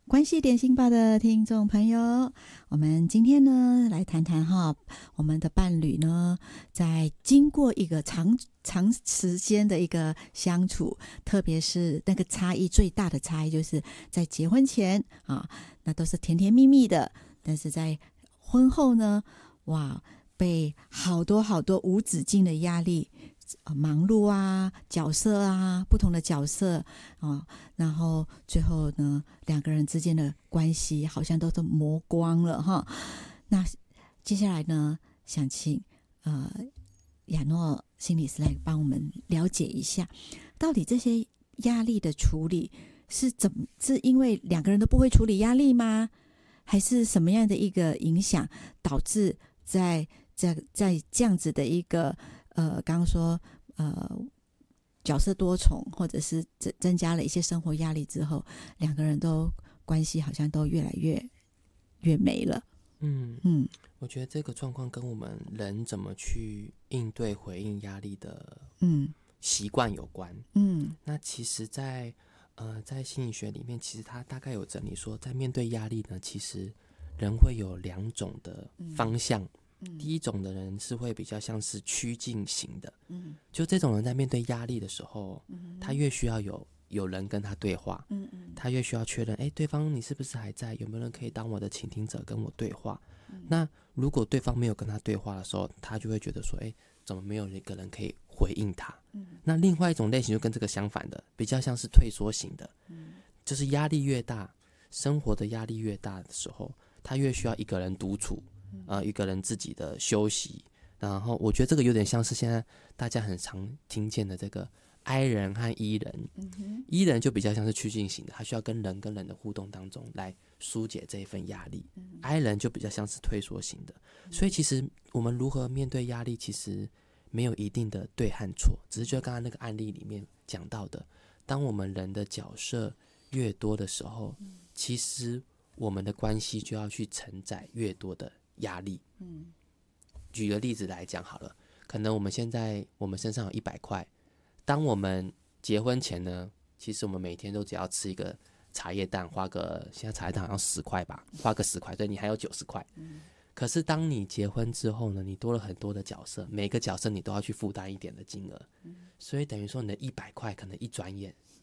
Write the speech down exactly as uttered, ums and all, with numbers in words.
关系点心吧的听众朋友，我们今天呢来谈谈哈，我们的伴侣呢，在经过一个长长时间的一个相处，特别是那个差异最大的差异，就是在结婚前啊，那都是甜甜蜜蜜的，但是在婚后呢，哇，被好多好多无止境的压力。忙碌啊，角色啊，不同的角色啊，然后最后呢，两个人之间的关系好像都是磨光了哈。那接下来呢，想请呃亚诺心理师来帮我们了解一下，到底这些压力的处理是怎么？是因为两个人都不会处理压力吗？还是什么样的一个影响导致在在在这样子的一个呃，刚刚说呃角色多重，或者是增增加了一些生活压力之后，两个人都关系好像都越来越越没了。 嗯嗯我觉得这个状况跟我们人怎么去应对回应压力的嗯习惯有关。 嗯那其实在，呃在心理学里面，其实它大概有整理说，在面对压力呢，其实人会有两种的方向。 嗯第一种的人是会比较像是趋近型的， 嗯就这种人在面对压力的时候， 嗯他越需要有有人跟他对话， 嗯嗯他越需要确认，哎，对方你是不是还在？有没有人可以当我的倾听者跟我对话？那如果对方没有跟他对话的时候，他就会觉得说，哎，怎么没有一个人可以回应他？那另外一种类型就跟这个相反的，比较像是退缩型的，就是压力越大，生活的压力越大的时候，他越需要一个人独处，呃，一个人自己的休息。然后我觉得这个有点像是现在大家很常听见的这个 I 人和 E 人。 嗯 E 人就比较像是趋近型的，他需要跟人跟人的互动当中来疏解这一份压力。I 人就比较像是退缩型的。所以其实我们如何面对压力，其实没有一定的对和错，只是就刚刚那个案例里面讲到的，当我们人的角色越多的时候，其实我们的关系就要去承载越多的压力。举个例子来讲好了，可能我们现在我们身上有一百块，当我们结婚前呢，其实我们每天都只要吃一个茶叶蛋，花个现在茶叶蛋好像十块吧，花个十块，对，你还有九十块。可是当你结婚之后呢，你多了很多的角色，每个角色你都要去负担一点的金额，所以等于说你的一百块可能一转眼